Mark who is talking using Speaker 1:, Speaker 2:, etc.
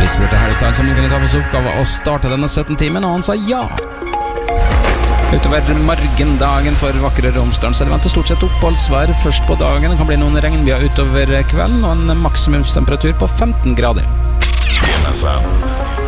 Speaker 1: Vi spurte Hairstyle som kunne ta på seg oppgave å starte denne 17-timen, og han sa ja. Utover morgendagen for vakre Romsdalen så det venter stort sett oppholdsvær først på dagen. Det kan bli noen regnbyger utover kvelden og en maksimumstemperatur på 15 grader.
Speaker 2: DMFM